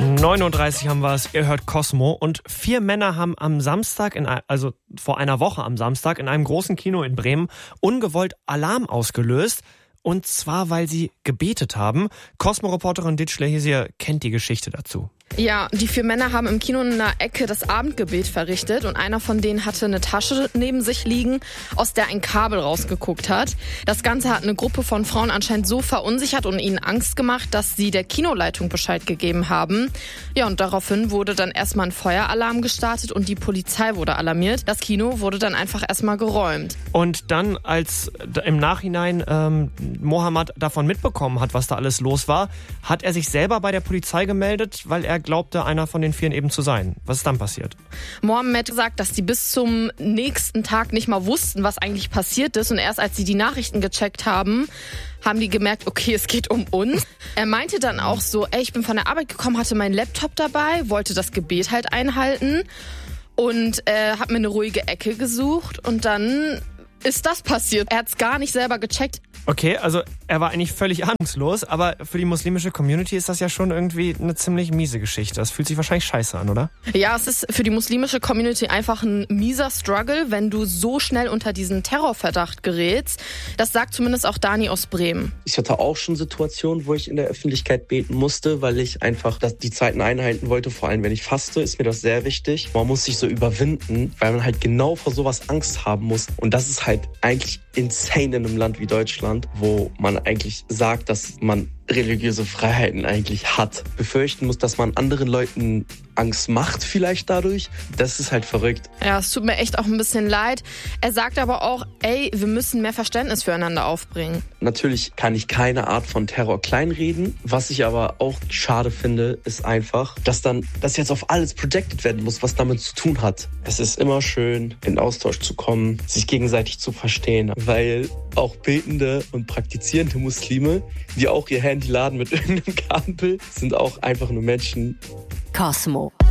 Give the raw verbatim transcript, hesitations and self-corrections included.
neununddreißig haben wir es, ihr hört Cosmo. Und vier Männer haben am Samstag, in, also vor einer Woche am Samstag, in einem großen Kino in Bremen ungewollt Alarm ausgelöst. Und zwar, weil sie gebetet haben. Cosmo-Reporterin Ditschle Hesier kennt die Geschichte dazu. Ja, die vier Männer haben im Kino in einer Ecke das Abendgebet verrichtet und einer von denen hatte eine Tasche neben sich liegen, aus der ein Kabel rausgeguckt hat. Das Ganze hat eine Gruppe von Frauen anscheinend so verunsichert und ihnen Angst gemacht, dass sie der Kinoleitung Bescheid gegeben haben. Ja, und daraufhin wurde dann erstmal ein Feueralarm gestartet und die Polizei wurde alarmiert. Das Kino wurde dann einfach erstmal geräumt. Und dann, als im Nachhinein ähm, Mohammed davon mitbekommen hat, was da alles los war, hat er sich selber bei der Polizei gemeldet, weil er glaubte, einer von den Vieren eben zu sein. Was ist dann passiert? Mohammed sagt, dass die bis zum nächsten Tag nicht mal wussten, was eigentlich passiert ist. Und erst als sie die Nachrichten gecheckt haben, haben die gemerkt, okay, es geht um uns. Er meinte dann auch so, ey, ich bin von der Arbeit gekommen, hatte meinen Laptop dabei, wollte das Gebet halt einhalten und äh, habe mir eine ruhige Ecke gesucht. Und dann ist das passiert. Er hat es gar nicht selber gecheckt. Okay, also er war eigentlich völlig ahnungslos, aber für die muslimische Community ist das ja schon irgendwie eine ziemlich miese Geschichte. Das fühlt sich wahrscheinlich scheiße an, oder? Ja, es ist für die muslimische Community einfach ein mieser Struggle, wenn du so schnell unter diesen Terrorverdacht gerätst. Das sagt zumindest auch Dani aus Bremen. Ich hatte auch schon Situationen, wo ich in der Öffentlichkeit beten musste, weil ich einfach die Zeiten einhalten wollte. Vor allem, wenn ich faste, ist mir das sehr wichtig. Man muss sich so überwinden, weil man halt genau vor sowas Angst haben muss. Und das ist halt eigentlich insane in einem Land wie Deutschland, wo man eigentlich sagt, dass man religiöse Freiheiten eigentlich hat. Befürchten muss, dass man anderen Leuten Angst macht vielleicht dadurch. Das ist halt verrückt. Ja, es tut mir echt auch ein bisschen leid. Er sagt aber auch, ey, wir müssen mehr Verständnis füreinander aufbringen. Natürlich kann ich keine Art von Terror kleinreden. Was ich aber auch schade finde, ist einfach, dass dann das jetzt auf alles projected werden muss, was damit zu tun hat. Es ist immer schön, in Austausch zu kommen, sich gegenseitig zu verstehen, weil auch betende und praktizierende Muslime, die auch ihr Handy laden mit irgendeinem Kabel, sind auch einfach nur Menschen. Cosmo.